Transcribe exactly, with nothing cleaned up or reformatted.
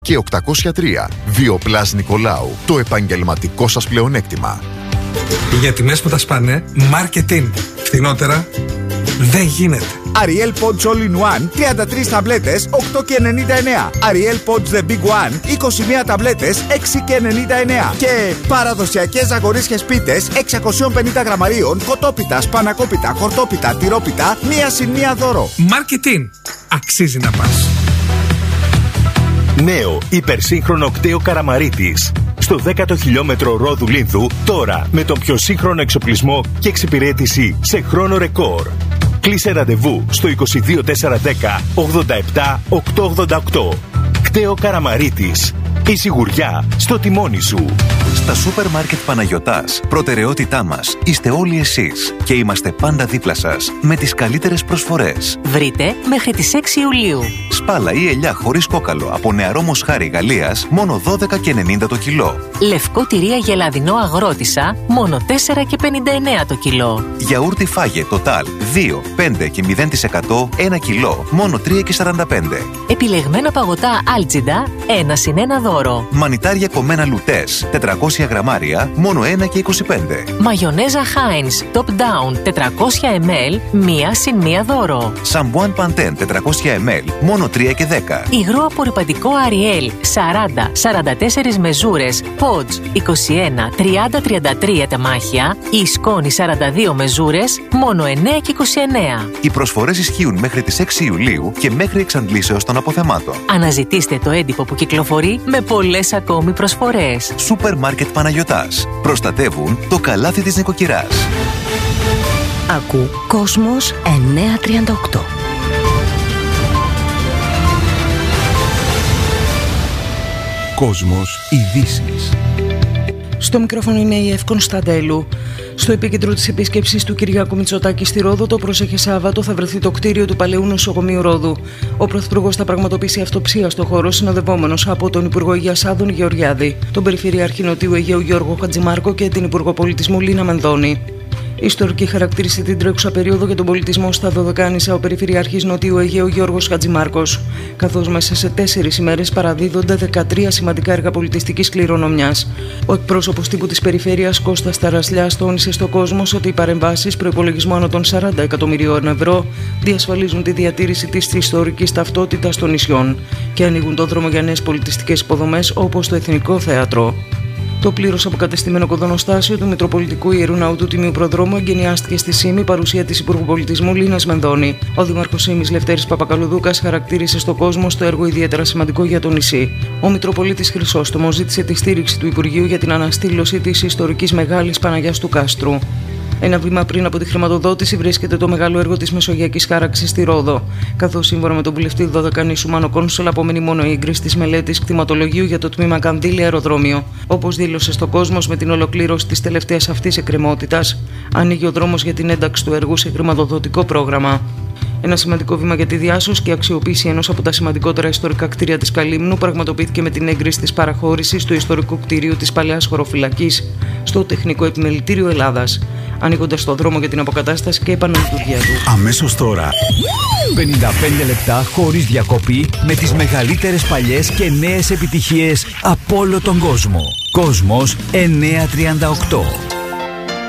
και οκτακόσια τρία. Βιοπλάς Νικολάου. Το επαγγελματικό σας πλεονέκτημα. Για τιμές που τα σπάνε, marketing. Φθηνότερα δεν γίνεται. Ariel Pods All in One, τριάντα τρεις ταμπλέτες, οκτώ και ενενήντα εννέα. Ariel Pods The Big One, είκοσι μία ταμπλέτες, έξι και ενενήντα εννέα. Και παραδοσιακές ζαγορίσιες πίτες, εξακόσια πενήντα γραμμαρίων, κοτόπιτα, σπανακόπιτα, χορτόπιτα, τυρόπιτα, μία συν μία δώρο. Marketing. Αξίζει να πας. Νέο υπερσύγχρονο κτέο Καραμαρίτης. Στο δέκατο χιλιόμετρο Ρόδου Λίνθου, τώρα με τον πιο σύγχρονο εξοπλισμό και εξυπηρέτηση σε χρόνο ρεκόρ. Κλείσε ραντεβού στο είκοσι δύο τετρακόσια δέκα ογδόντα επτά οκτακόσια ογδόντα οκτώ. Κτέο Καραμαρίτης. Η σιγουριά στο τιμόνι σου. Στα σούπερ μάρκετ Παναγιωτάς, προτεραιότητά μας είστε όλοι εσείς και είμαστε πάντα δίπλα σας με τις καλύτερες προσφορές. Βρείτε μέχρι τις έξι Ιουλίου. Σπάλα ή ελιά χωρίς κόκαλο από νεαρό μοσχάρι Γαλλίας, μόνο δώδεκα και ενενήντα το κιλό. Λευκό τυρί αγελαδινό αγρότησα, μόνο τέσσερα και πενήντα εννέα το κιλό. Γιαούρτι Φάγε Total δύο, πέντε και μηδέν τοις εκατό ένα κιλό, μόνο τρία και σαράντα πέντε. Επιλεγμένα παγωτά Άλτζιντα, ένα συν ένα δώρο. Μανιτάρια κομμένα Λουτές, τετρακόσια γραμμάρια, μόνο ένα και είκοσι πέντε. Μαγιονέζα Heinz Top Down τετρακόσια μιλιλίτρα, μία συν μία δώρο. Σαμπουάν Παντέν τετρακόσια μιλιλίτρα, μόνο τρία και δέκα. Υγρό απορρυπαντικό Ariel σαράντα σαράντα τέσσερις μεζούρες, Pods είκοσι ένα τριάντα τριάντα τρία τεμάχια ή σκόνη σαράντα δύο μεζούρες, μόνο εννέα και είκοσι εννέα. Οι προσφορές ισχύουν μέχρι τις έξι Ιουλίου και μέχρι εξαντλήσεως των αποθεμάτων. Αναζητήστε το έντυπο που κυκλοφορεί με πολλές ακόμη προσφορές. Σούπερ μάρκετ Παναγιωτάς. Προστατεύουν το καλάθι της νοικοκυράς. Ακού Κόσμος εννιακόσια τριάντα οκτώ. Κόσμος ειδήσεις. Στο μικρόφωνο είναι η Ευ Κωνσταντέλου. Στο επίκεντρο της επίσκεψης του Κυριάκου Μητσοτάκη στη Ρόδο, το πρόσεχε Σάββατο, θα βρεθεί το κτίριο του Παλαιού Νοσοκομείου Ρόδου. Ο Πρωθυπουργός θα πραγματοποιήσει αυτοψία στο χώρο, συνοδευόμενος από τον Υπουργό Υγείας Άδων Γεωργιάδη, τον Περιφερειάρχη Νοτιού Αιγαίου Γιώργο Χατζημάρκο και την Υπουργό Πολιτισμού Λίνα Μενδώνη. Ιστορική χαρακτήρισε την τρέχουσα περίοδο για τον πολιτισμό στα Δωδεκάνησα ο Περιφερειάρχης Νοτιού Αιγαίου Γιώργος Χατζημάρκος, καθώς μέσα σε τέσσερις ημέρες παραδίδονται δεκατρία σημαντικά έργα πολιτιστικής κληρονομιάς. Ο εκπρόσωπος τύπου της Περιφέρειας Κώστας Ταρασλιάς τόνισε στο Κόσμος ότι οι παρεμβάσεις προϋπολογισμού άνω των σαράντα εκατομμυρίων ευρώ διασφαλίζουν τη διατήρηση της ιστορικής ταυτότητας των νησιών και ανοίγουν τον δρόμο για νέες πολιτιστικές υποδομές όπως το Εθνικό Θέατρο. Το πλήρως αποκατεστημένο κοδονοστάσιο του Μητροπολιτικού Ιερού Ναού του Τιμίου Προδρόμου εγκαινιάστηκε στη ΣΥΜΗ παρουσία της Υπουργού Πολιτισμού Λίνας Μενδώνη. Ο Δήμαρχος ΣΥΜΗς Λευτέρης Παπακαλουδούκας χαρακτήρισε στο Κόσμο το έργο ιδιαίτερα σημαντικό για το νησί. Ο Μητροπολίτης Χρυσόστομος ζήτησε τη στήριξη του Υπουργείου για την αναστήλωση της ιστορικής Μεγάλης Παναγιάς του Κάστρου. Ένα βήμα πριν από τη χρηματοδότηση βρίσκεται το μεγάλο έργο της Μεσογειακής Χάραξης στη Ρόδο. Καθώς σύμφωνα με τον βουλευτή Δωδεκανήσου Μάνο Κόνσολ, απομένει μόνο η έγκριση της μελέτης κτηματολογίου για το τμήμα Κανδύλη Αεροδρόμιο. Όπως δήλωσε στο Κόσμος, με την ολοκλήρωση της τελευταίας αυτής εκκρεμότητας, ανοίγει ο δρόμος για την ένταξη του έργου σε χρηματοδοτικό πρόγραμμα. Ένα σημαντικό βήμα για τη διάσωση και αξιοποίηση ενός από τα σημαντικότερα ιστορικά κτίρια της Καλύμνου πραγματοποιήθηκε με την έγκριση της παραχώρησης του ιστορικού κτίριου της Παλαιάς Χωροφυλακής στο Τεχνικό Επιμελητήριο Ελλάδας, ανοίγοντας το δρόμο για την αποκατάσταση και επαναλειτουργία του. Αμέσως τώρα, πενήντα πέντε λεπτά χωρίς διακοπή με τις μεγαλύτερες παλιές και νέες επιτυχίες από όλο τον κόσμο. Κόσμος εννιακόσια τριάντα οκτώ.